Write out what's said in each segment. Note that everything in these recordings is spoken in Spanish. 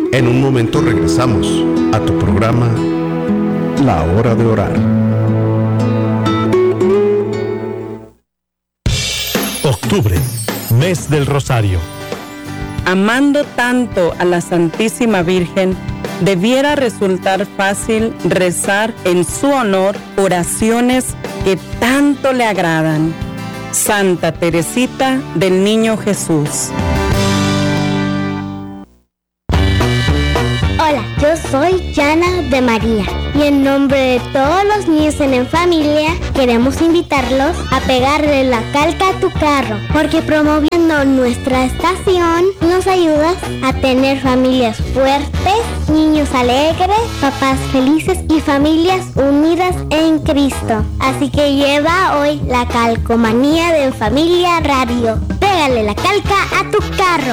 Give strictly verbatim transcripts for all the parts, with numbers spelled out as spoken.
En un momento regresamos a tu programa La Hora de Orar. Octubre, mes del Rosario. Amando tanto a la Santísima Virgen, debiera resultar fácil rezar en su honor oraciones que tanto le agradan. Santa Teresita del Niño Jesús. Hola, yo soy Yana de María y en nombre de todos los niños en En Familia queremos invitarlos a pegarle la calca a tu carro, porque promoviendo nuestra estación nos ayudas a tener familias fuertes, niños alegres, papás felices y familias unidas en Cristo. Así que lleva hoy la calcomanía de En Familia Radio. Pégale la calca a tu carro.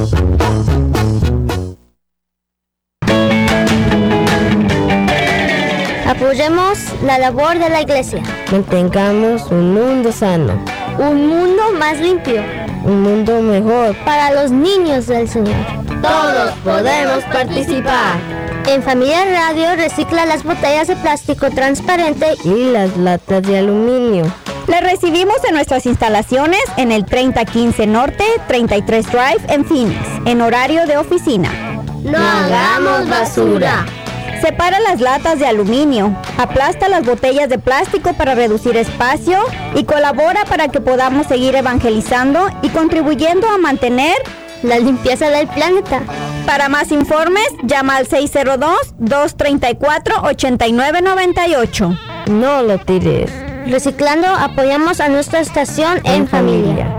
Apoyemos la labor de la Iglesia. Mantengamos un mundo sano. Un mundo más limpio. Un mundo mejor para los niños del Señor. Todos podemos participar. En Familia Radio recicla las botellas de plástico transparente y las latas de aluminio. Le recibimos en nuestras instalaciones en el treinta quince Norte, treinta y tres Drive en Phoenix, en horario de oficina. No hagamos basura. Separa las latas de aluminio, aplasta las botellas de plástico para reducir espacio y colabora para que podamos seguir evangelizando y contribuyendo a mantener la limpieza del planeta. Para más informes, llama al seis cero dos, dos tres cuatro, ocho nueve nueve ocho. No lo tires. Reciclando, apoyamos a nuestra estación en, en familia. familia.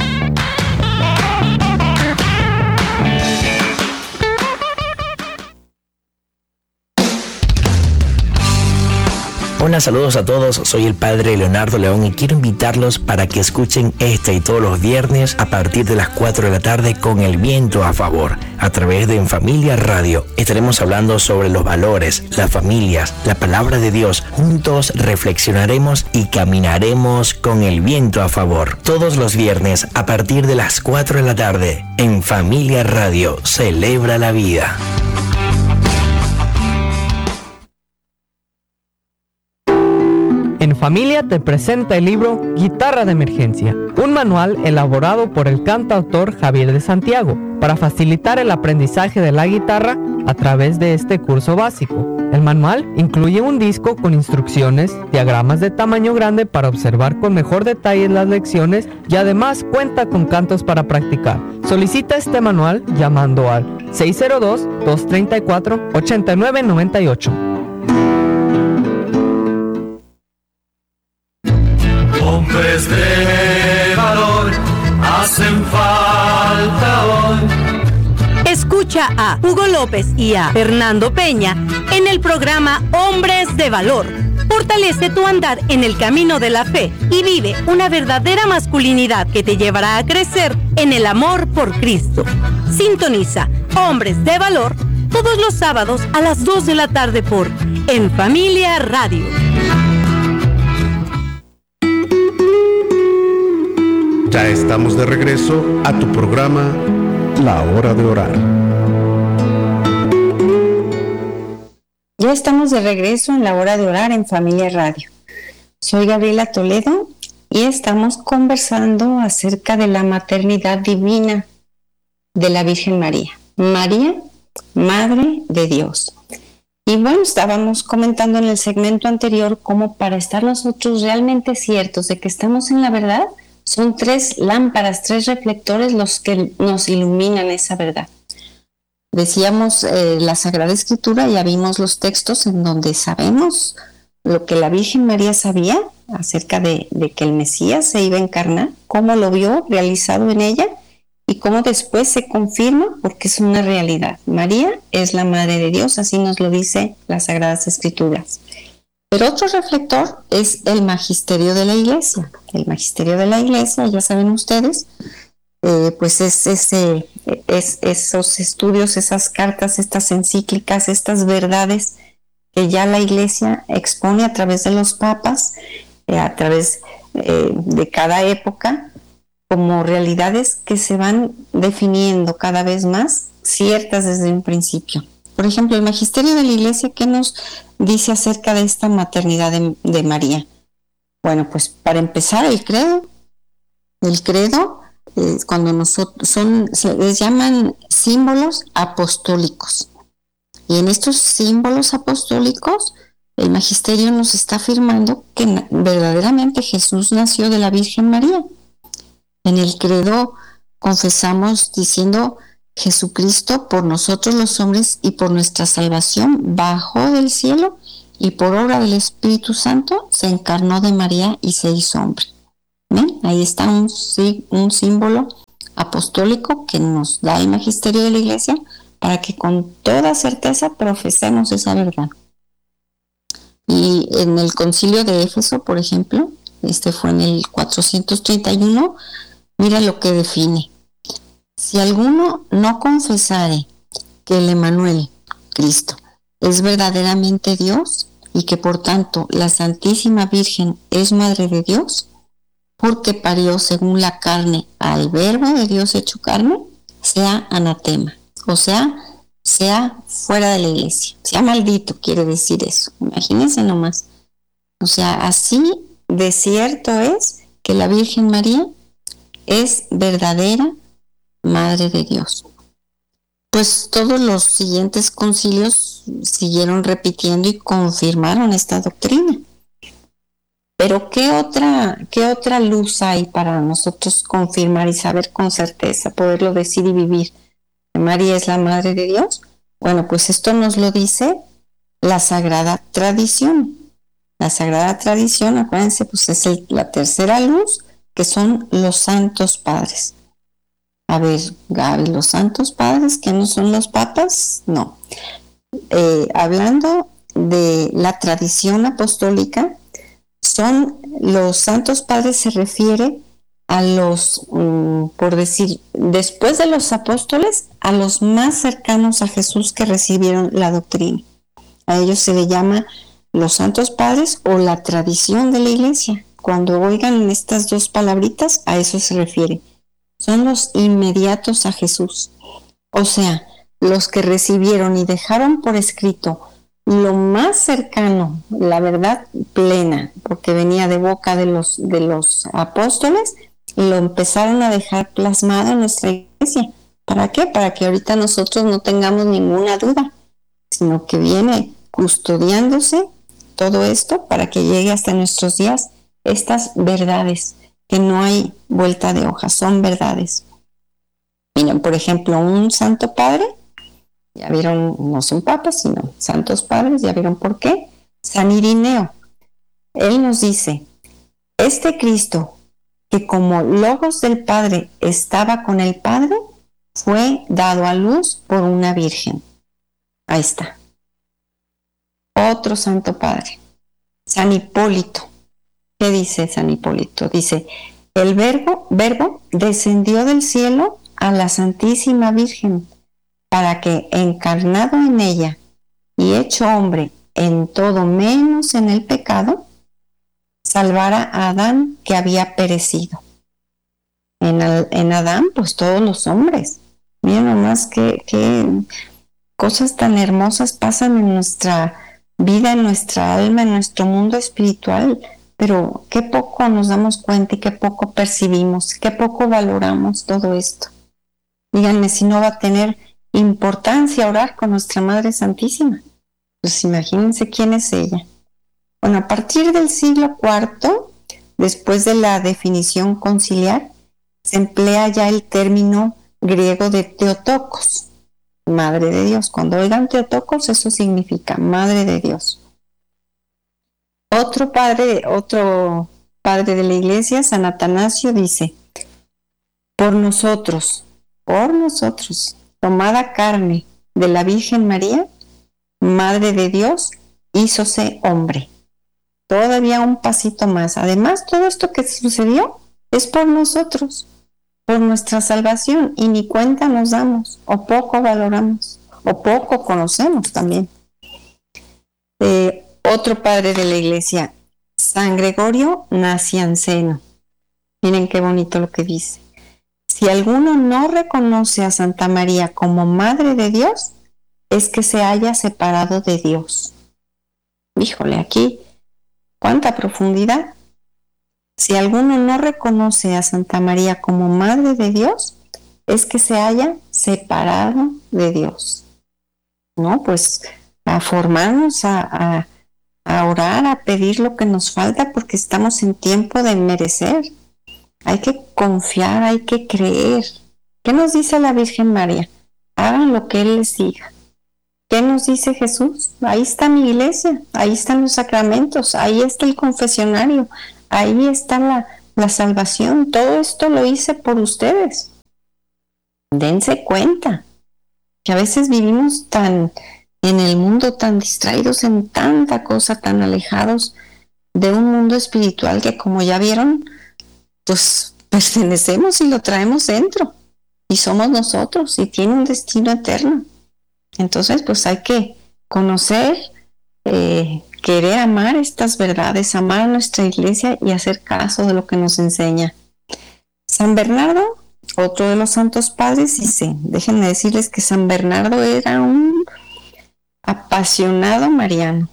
Hola, saludos a todos, soy el Padre Leonardo León y quiero invitarlos para que escuchen este y todos los viernes a partir de las cuatro de la tarde con El Viento a Favor, a través de En Familia Radio. Estaremos hablando sobre los valores, las familias, la palabra de Dios. Juntos reflexionaremos y caminaremos con el viento a favor. Todos los viernes a partir de las cuatro de la tarde, En Familia Radio, celebra la vida. En Familia te presenta el libro Guitarra de Emergencia, un manual elaborado por el cantautor Javier de Santiago para facilitar el aprendizaje de la guitarra a través de este curso básico. El manual incluye un disco con instrucciones, diagramas de tamaño grande para observar con mejor detalle las lecciones y además cuenta con cantos para practicar. Solicita este manual llamando al seis cero dos, dos tres cuatro, ocho nueve nueve ocho. Hombres de valor hacen falta hoy. Escucha a Hugo López y a Fernando Peña en el programa Hombres de Valor. Fortalece tu andar en el camino de la fe y vive una verdadera masculinidad que te llevará a crecer en el amor por Cristo. Sintoniza Hombres de Valor todos los sábados a las dos de la tarde por En Familia Radio. Ya estamos de regreso a tu programa La Hora de Orar. Ya estamos de regreso en La Hora de Orar en Familia Radio. Soy Gabriela Toledo y estamos conversando acerca de la maternidad divina de la Virgen María. María, Madre de Dios. Y bueno, estábamos comentando en el segmento anterior cómo para estar nosotros realmente ciertos de que estamos en la verdad, son tres lámparas, tres reflectores los que nos iluminan esa verdad. Decíamos eh, la Sagrada Escritura, ya vimos los textos en donde sabemos lo que la Virgen María sabía acerca de, de que el Mesías se iba a encarnar, cómo lo vio realizado en ella y cómo después se confirma porque es una realidad. María es la Madre de Dios, así nos lo dice las Sagradas Escrituras. Pero otro reflector es el magisterio de la Iglesia. El magisterio de la Iglesia, ya saben ustedes, eh, pues es, ese, es esos estudios, esas cartas, estas encíclicas, estas verdades que ya la Iglesia expone a través de los papas, eh, a través eh, de cada época, como realidades que se van definiendo cada vez más ciertas desde un principio. Por ejemplo, el magisterio de la Iglesia, ¿qué nos dice acerca de esta maternidad de, de María? Bueno, pues para empezar, el credo. El credo, eh, cuando nosotros son, se les llaman símbolos apostólicos. Y en estos símbolos apostólicos, el magisterio nos está afirmando que na- verdaderamente Jesús nació de la Virgen María. En el credo confesamos diciendo: Jesucristo por nosotros los hombres y por nuestra salvación bajó del cielo y por obra del Espíritu Santo se encarnó de María y se hizo hombre. ¿Ven? Ahí está un, sí, un símbolo apostólico que nos da el magisterio de la Iglesia para que con toda certeza profesemos esa verdad. Y en el concilio de Éfeso, por ejemplo, este fue en el cuatrocientos treinta y uno, mira lo que define: si alguno no confesare que el Emmanuel, Cristo, es verdaderamente Dios y que por tanto la Santísima Virgen es Madre de Dios, porque parió según la carne al Verbo de Dios hecho carne, sea anatema, o sea, sea fuera de la Iglesia, sea maldito, quiere decir eso. Imagínense nomás. O sea, así de cierto es que la Virgen María es verdadera Madre de Dios. Pues todos los siguientes concilios siguieron repitiendo y confirmaron esta doctrina. Pero ¿qué otra, qué otra luz hay para nosotros confirmar y saber con certeza, poderlo decir y vivir? ¿Que María es la Madre de Dios? Bueno, pues esto nos lo dice la Sagrada Tradición. La Sagrada Tradición, acuérdense, pues es el, la tercera luz, que son los Santos Padres. A ver, Gaby, los Santos Padres, ¿que no son los papas? No. Eh, hablando de la tradición apostólica, son los Santos Padres, se refiere a los, um, por decir, después de los apóstoles, a los más cercanos a Jesús que recibieron la doctrina. A ellos se le llama los Santos Padres o la tradición de la Iglesia. Cuando oigan estas dos palabritas, a eso se refiere. Son los inmediatos a Jesús. O sea, los que recibieron y dejaron por escrito lo más cercano, la verdad plena, porque venía de boca de los, de los apóstoles, y lo empezaron a dejar plasmado en nuestra Iglesia. ¿Para qué? Para que ahorita nosotros no tengamos ninguna duda, sino que viene custodiándose todo esto para que llegue hasta nuestros días estas verdades, que no hay vuelta de hoja, son verdades. Miren, por ejemplo, un Santo Padre, ya vieron, no son papas, sino Santos Padres, ya vieron por qué. San Irineo, él nos dice: este Cristo, que como logos del Padre estaba con el Padre, fue dado a luz por una virgen. Ahí está. Otro Santo Padre, San Hipólito. ¿Qué dice San Hipólito? Dice: el verbo, verbo descendió del cielo a la Santísima Virgen, para que, encarnado en ella y hecho hombre en todo menos en el pecado, salvara a Adán, que había perecido. En, en Adán, pues todos los hombres. Miren nomás qué, qué cosas tan hermosas pasan en nuestra vida, en nuestra alma, en nuestro mundo espiritual, pero qué poco nos damos cuenta y qué poco percibimos, qué poco valoramos todo esto. Díganme si no va a tener importancia orar con nuestra Madre Santísima. Pues imagínense quién es ella. Bueno, a partir del siglo cuarto, después de la definición conciliar, se emplea ya el término griego de Theotokos, Madre de Dios. Cuando oigan Theotokos, eso significa Madre de Dios. Otro padre, otro padre de la Iglesia, San Atanasio, dice: por nosotros, por nosotros, tomada carne de la Virgen María, Madre de Dios, hízose hombre. Todavía un pasito más. Además, todo esto que sucedió es por nosotros, por nuestra salvación, y ni cuenta nos damos, o poco valoramos, o poco conocemos también. Eh, otro padre de la Iglesia, San Gregorio Nacianceno. Miren qué bonito lo que dice: Si alguno no reconoce a Santa María como Madre de Dios, es que se haya separado de Dios. Híjole, aquí, cuánta profundidad. Si alguno no reconoce a Santa María como Madre de Dios, es que se haya separado de Dios. No, pues a formarnos, a, a, a orar, a pedir lo que nos falta, porque estamos en tiempo de merecer. Hay que confiar, hay que creer. ¿Qué nos dice la Virgen María? Hagan lo que Él les diga. ¿Qué nos dice Jesús? Ahí está mi iglesia, ahí están los sacramentos, ahí está el confesionario, ahí está la, la salvación. Todo esto lo hice por ustedes. Dense cuenta que a veces vivimos tan en el mundo, tan distraídos en tanta cosa, tan alejados de un mundo espiritual que, como ya vieron, pues pertenecemos y lo traemos dentro y somos nosotros y tiene un destino eterno. Entonces, pues hay que conocer, eh, querer amar estas verdades, amar a nuestra iglesia y hacer caso de lo que nos enseña. San Bernardo, otro de los santos padres, dice, déjenme decirles que San Bernardo era un apasionado mariano.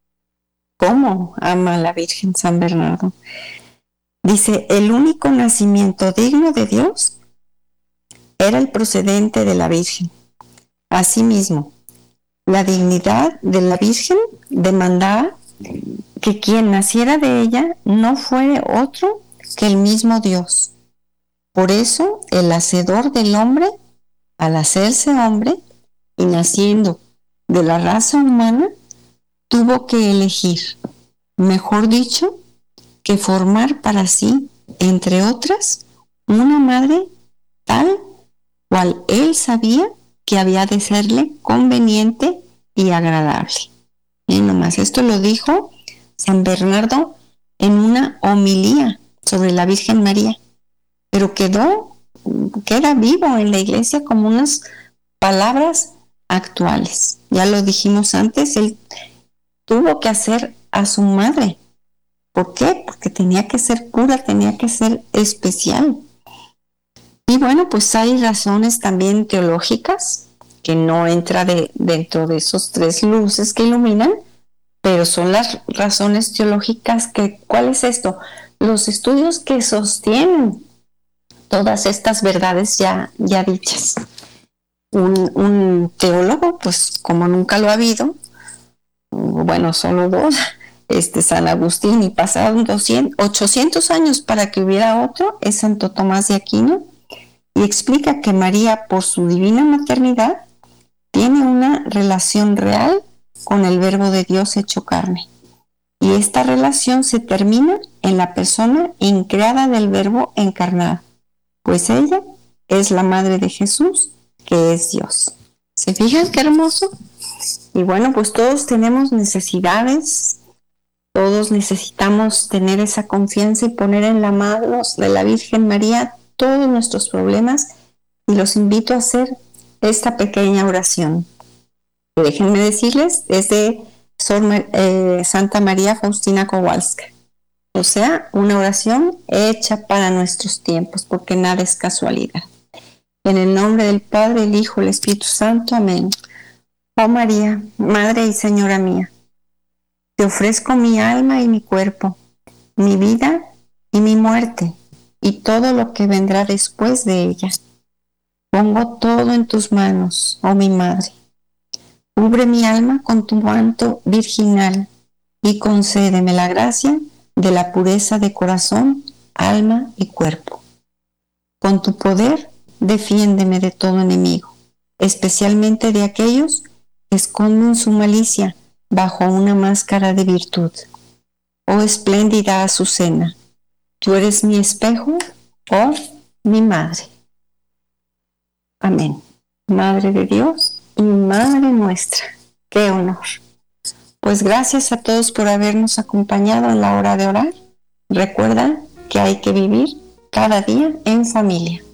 ¿Cómo ama a la Virgen San Bernardo? Dice, el único nacimiento digno de Dios era el procedente de la Virgen. Asimismo, la dignidad de la Virgen demandaba que quien naciera de ella no fuera otro que el mismo Dios. Por eso, el hacedor del hombre, al hacerse hombre y naciendo de la raza humana, tuvo que elegir, mejor dicho, que formar para sí, entre otras, una madre tal cual él sabía que había de serle conveniente y agradable. Y nomás esto lo dijo San Bernardo en una homilía sobre la Virgen María, pero quedó, queda vivo en la iglesia como unas palabras actuales. Ya lo dijimos antes, él tuvo que hacer a su madre. ¿Por qué? Porque tenía que ser pura, tenía que ser especial. Y bueno, pues hay razones también teológicas que no entra de, dentro de esos tres luces que iluminan, pero son las razones teológicas que, ¿cuál es esto? Los estudios que sostienen todas estas verdades ya, ya dichas. Un, un teólogo, pues como nunca lo ha habido, bueno, solo dos, este San Agustín, y pasaron doscientos, ochocientos años para que hubiera otro, es Santo Tomás de Aquino, y explica que María, por su divina maternidad, tiene una relación real con el Verbo de Dios hecho carne. Y esta relación se termina en la persona increada del Verbo encarnado, pues ella es la madre de Jesús, que es Dios. ¿Se fijan qué hermoso? Y bueno, pues todos tenemos necesidades, todos necesitamos tener esa confianza y poner en las manos de la Virgen María todos nuestros problemas, y los invito a hacer esta pequeña oración. Déjenme decirles, es de eh, Santa María Faustina Kowalska. O sea, una oración hecha para nuestros tiempos, porque nada es casualidad. En el nombre del Padre, el Hijo, el Espíritu Santo. Amén. Oh María, Madre y Señora mía, te ofrezco mi alma y mi cuerpo, mi vida y mi muerte, y todo lo que vendrá después de ella. Pongo todo en tus manos, oh mi Madre. Cubre mi alma con tu manto virginal y concédeme la gracia de la pureza de corazón, alma y cuerpo. Con tu poder, defiéndeme de todo enemigo, especialmente de aquellos que esconden su malicia bajo una máscara de virtud. Oh espléndida Azucena, tú eres mi espejo, oh mi Madre. Amén. Madre de Dios y Madre nuestra, qué honor. Pues gracias a todos por habernos acompañado en la hora de orar. Recuerda que hay que vivir cada día en familia.